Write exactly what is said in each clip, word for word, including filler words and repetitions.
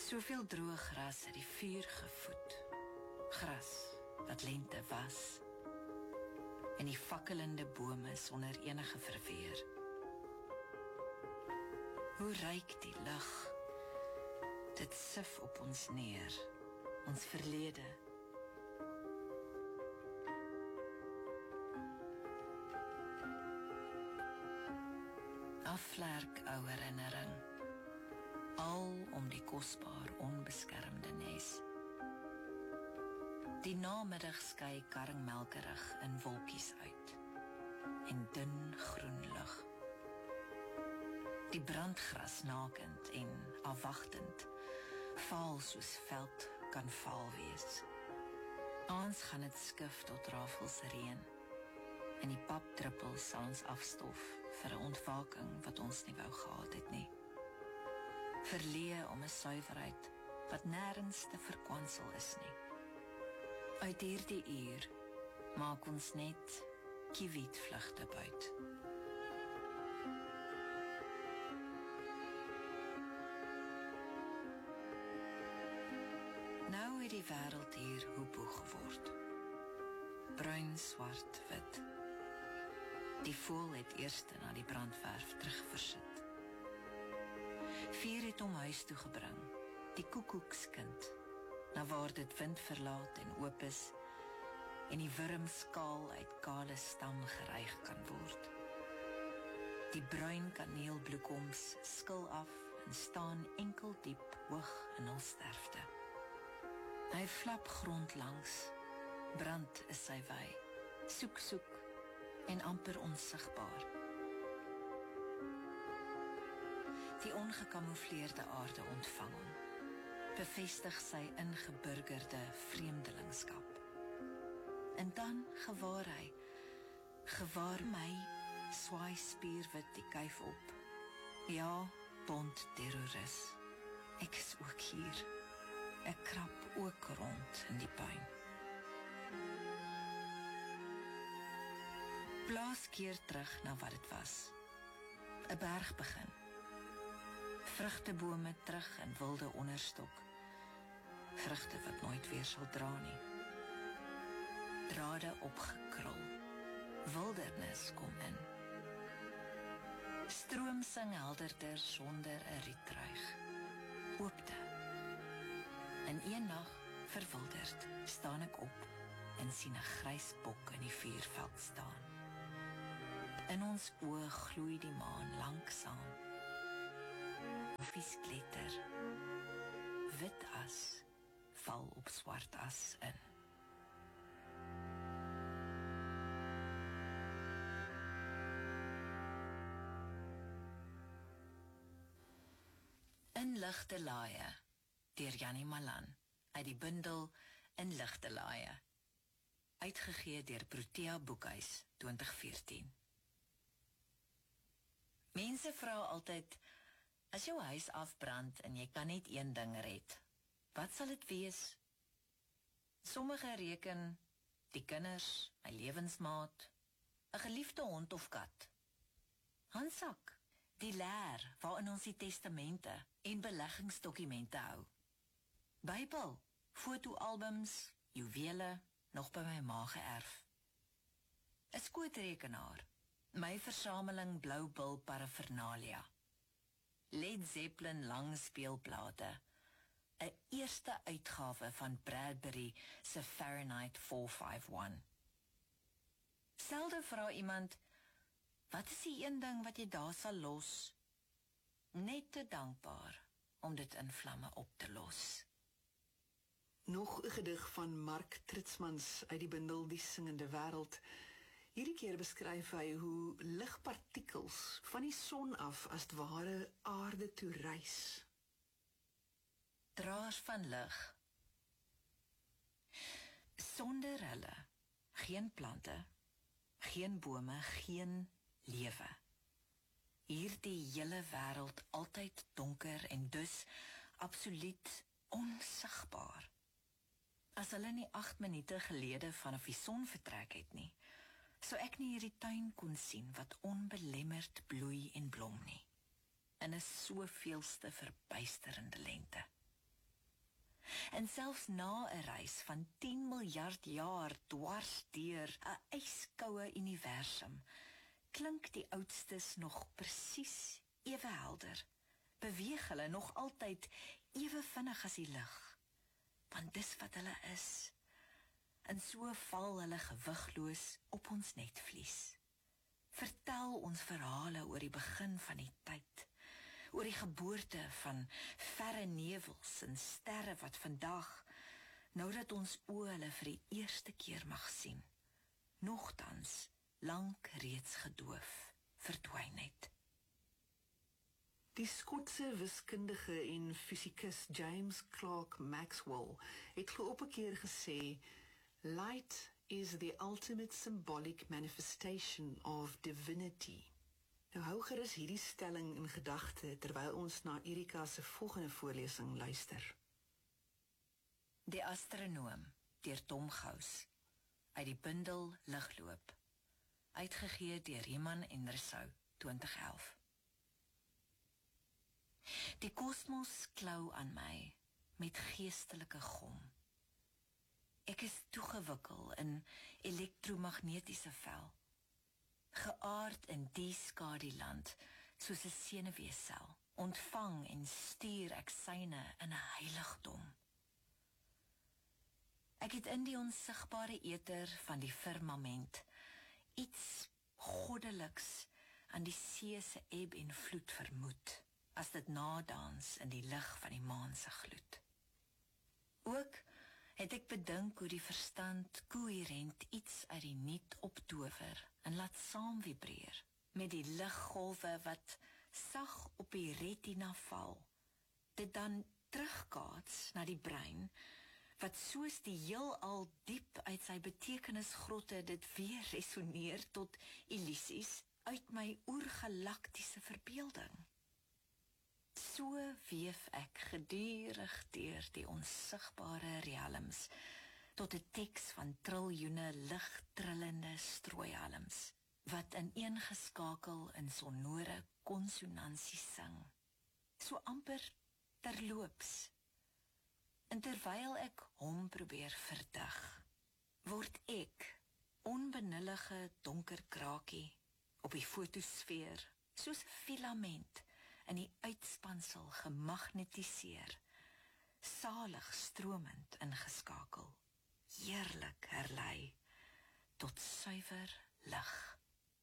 Soveel droë gras het die vuur gevoed. Gras wat lente was. En die vakkelende bome sonder enige verweer. Hoe ruik die lug? Dit sif op ons neer, ons verlede. Afvlerk ou herinnering, al om die kosbaar onbeskermde nes. Die namiddag skei karringmelkerig in wolkies uit, en dun groen lug. Die brandgras nakend en afwachtend, vaal soos veld kan vaal wees. Aans gaan het skif tot rafels reën, en die papdruppels sal ons afstof vir 'n ontwaking wat ons nie wou gehad het nie. Verleë om 'n suiwerheid wat nêrens te verkwansel is nie. Uit hierdie uur maak ons net kiewietvlugte buit. Nou het die wêreld hier hoepoe geword. Bruin, swart, wit. Die voël het eerste na die brandwerf terugversit. Vuur het hom huis toe gebring, die koekoekskind, na waar dit wind verlaat en oop is, en die wurmskaal uit kale stam geryg kan word. Die bruin kaneelbloekoms skil af en staan enkel diep hoog in hul sterfte. Hy flap grond langs, brand is sy wy, soek soek en amper onsigbaar. Die ongekamoufleerde aarde ontvang hom, bevestig sy ingeburgerde vreemdelingskap. En dan gewaar hy, gewaar my, swaai spierwit die kuif op. Ja, bond terroris, ek is ook hier. Ek krap ook rond in die puin. Blaas keer terug na wat het was. 'n berg begin. Vrugtebome terug in wilde onderstok. Vrugte wat nooit weer sal dra nie. Drade opgekrul. Wildernis kom in. Stroom sing helderder sonder 'n rietruig. Oopte. In een nag, verwilderd, staan ek op en sien 'n grys bok in die vuurveld staan. In ons oë gloei die maan langsaam. Vies kletter. Wit as val op swart as in. In ligte laaie, deur Jannie Malan, uit die bundel In ligte laaie, uitgegee deur Protea Boekhuis twintig veertien. Mense vra altyd, as jou huis afbrand en jy kan net een ding red, wat sal dit wees? Sommige reken die kinders, my lewensmaat, 'n geliefde hond of kat. Handsak, die leer waarin ons die testamente en beleggingsdokumente hou. Bybel, fotoalbums, juwele, nog by my ma geërf. 'n Skootrekenaar, my versameling Blaubil paraphernalia. Led Zeppelin langspeelplate, 'n eerste uitgawe van Bradbury se Fahrenheit four fifty-one. Selde vra iemand, wat is die een ding wat jy daar sal los? Net te dankbaar om dit in vlamme op te los. Nog 'n gedig van Mark Tritsmans uit die bundel Die Singende Wêreld. Hierdie keer beskryf hy hoe ligpartikels van die son af as het ware aarde toe reis. Draers van lig. Sonder hulle, geen plante, geen bome, geen lewe. Hierdie hele wêreld altyd donker en dus absoluut onsigbaar. As hulle nie agt minute gelede vanaf die son vertrek het nie, sou ek nie hierdie tuin kon sien wat onbelemmerd bloei en blom nie. In 'n soveelste verbuisterende lente. En selfs na 'n reis van tien miljard jaar dwars deur 'n ijskoue universum, klink die oudstes nog presies ewe helder, beweeg hulle nog altyd ewe vinnig as die lig, want dis wat hulle is. En so val hulle gewigloos op ons netvlies. Vertel ons verhale oor die begin van die tyd, oor die geboorte van verre nevels en sterre wat vandag, nou dat ons oë hulle vir die eerste keer mag sien, nogtans lank reeds gedoof, verdwyn het. Die Skotse wiskundige en fisikus James Clerk Maxwell het glo op 'n keer gesê, "Light is the ultimate symbolic manifestation of divinity." Nou hou gerus hierdie stelling in gedagte terwyl ons na Erika se volgende voorlesing luister. Die Astronoom, deur Tom Gous, uit die bundel Ligloop, uitgegee deur Riemann en Rousseau, twintig elf. Die kosmos klou aan my met geestelike gom. Ek is toegewikkel in elektromagnetiese vel, geaard in die skadiland, soos 'n senuweesel, ontvang en stuur ek syne in 'n heiligdom. Ek het in die onsigbare eter van die firmament iets goddeliks aan die see se eb en vloed vermoed, as dit nadans in die lig van die maan se gloed. Ook het ek bedink hoe die verstand koherent iets uit die niet optower en laat saamvibreer met die liggolwe wat sag op die retina val, dit dan terugkaats na die brein, wat soos die heelal diep uit sy betekenisgrotte dit weer resoneer tot illusies uit my oergalaktiese verbeelding. So weef ek gedurig deur die onsigbare realms tot 'n teks van triljoene ligtrillende strooihalms wat ineengeskakel in sonore konsonansies sing, so amper terloops. En terwyl ek hom probeer verdig, word ek onbenullige donker krakie op die fotosfeer soos 'n filament in die uitspansel gemagnetiseer, salig stromend ingeskakel, heerlik herlei tot suiwer lig.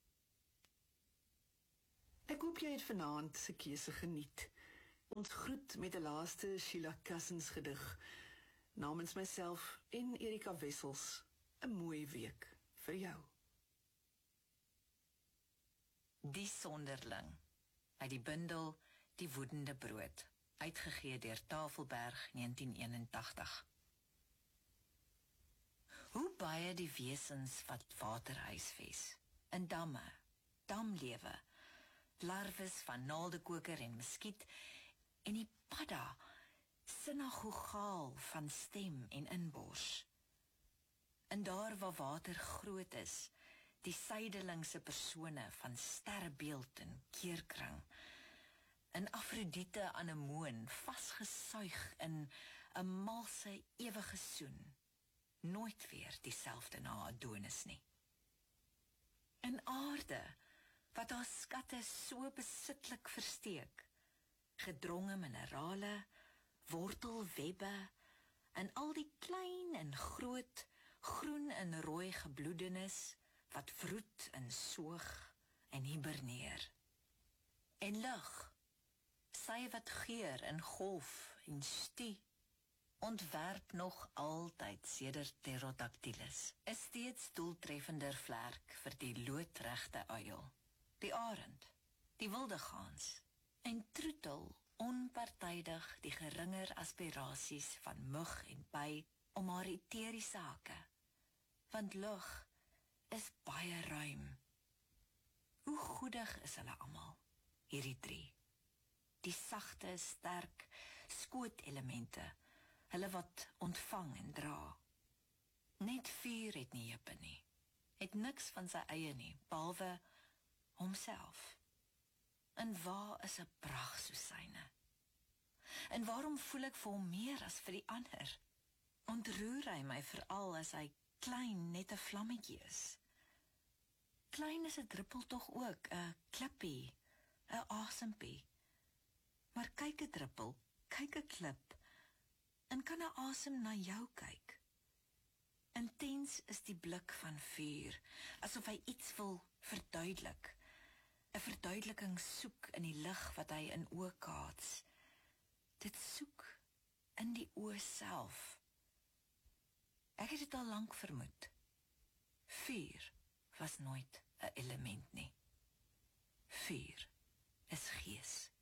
Ek hoop jy het vanaand se keuse geniet. Ons groet met 'n laaste Sheila Cousins gedig, namens myself en Erika Wessels, 'n mooi week vir jou. Die Sonderling, uit die bundel Die Woedende Brood, uitgegee deur Tafelberg negentien eenentagtig. Hoe baie die wesens wat water huisves, in damme, damlewe, larwes van naaldekoker en muskiet, en die padda, synagogaal van stem en inbors. En daar waar water groot is, die sydelingse persone van sterrebeeld en keerkring, en Afrodite anemoon vasgesuig in 'n malse ewige soen, nooit weer dieselfde na Adonis nie. En aarde, wat haar skatte so besitlik versteek, gedronge minerale, wortelwebbe, en al die klein en groot, groen en rooi gebloedenis, wat vroet en soog en hiberneer. En lig, sy wat geur en golf en stie, ontwerp nog altyd sedert Pterodactylus, 'n steeds doeltreffender vlerk vir die loodregte uil, die arend, die wilde gans, en troetel onpartydig die geringer aspirasies van mug en by om haar eteriese hakke, want lug is baie ruim. Hoe goedig is hulle almal, hierdie drie, die sagte, sterk skootelemente, hulle wat ontvang en dra. Net vuur het nie heupe nie, het niks van sy eie nie, behalwe homself. En waar is 'n brag soos syne? En waarom voel ek vir hom meer as vir die ander? Ontroer hy my veral as hy klein net 'n vlammetjie is? Klein is 'n druppel tog ook, 'n klippie, 'n asempie. Maar kyk 'n druppel, kyk 'n klip, en kan 'n asem na jou kyk. Intens is die blik van vuur, asof hy iets wil verduidelik. 'n Verduideliking soek in die lig wat hy in oë kaats. Dit soek in die oë self. Ek het dit al lank vermoed. Vuur was nooit 'n element nie. Vuur is gees.